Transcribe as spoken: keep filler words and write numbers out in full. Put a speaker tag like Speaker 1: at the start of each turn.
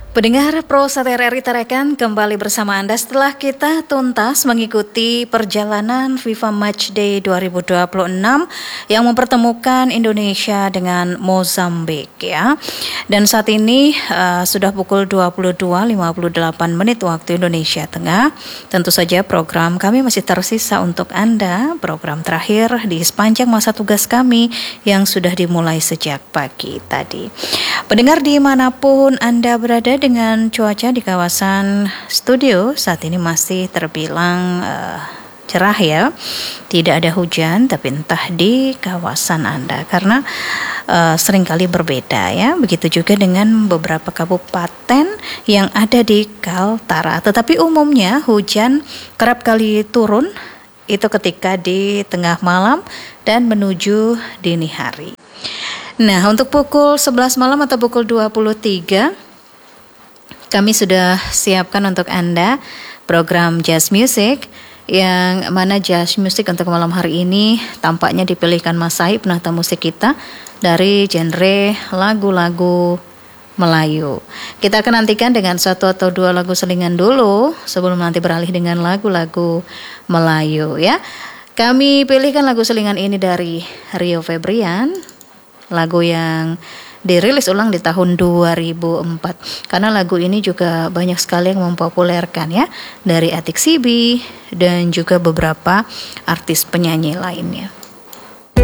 Speaker 1: Pendengar Pro Satelit R R I Tarakan kembali bersama Anda setelah kita tuntas mengikuti perjalanan FIFA Matchday dua ribu dua puluh enam yang mempertemukan Indonesia dengan Mozambik ya. Dan saat ini uh, sudah pukul dua puluh dua lewat lima puluh delapan menit waktu Indonesia Tengah. Tentu saja program kami masih tersisa untuk Anda, program terakhir di sepanjang masa tugas kami yang sudah dimulai sejak pagi tadi. Pendengar dimanapun Anda berada, dengan cuaca di kawasan studio saat ini masih terbilang uh, cerah ya, tidak ada hujan, tapi entah di kawasan Anda karena uh, seringkali berbeda ya. Begitu juga dengan beberapa kabupaten yang ada di Kaltara, tetapi umumnya hujan kerap kali turun itu ketika di tengah malam dan menuju dini hari. Nah, untuk pukul sebelas malam atau pukul dua puluh tiga kami sudah siapkan untuk Anda program Jazz Music, yang mana Jazz Music untuk malam hari ini tampaknya dipilihkan Mas Saib, penata musik kita, dari genre lagu-lagu Melayu. Kita akan nantikan dengan satu atau dua lagu selingan dulu sebelum nanti beralih dengan lagu-lagu Melayu ya. Kami pilihkan lagu selingan ini dari Rio Febrian, lagu yang dirilis ulang di tahun dua ribu empat. Karena lagu ini juga banyak sekali yang mempopulerkan ya, dari Atik Sibi dan juga beberapa artis penyanyi lainnya.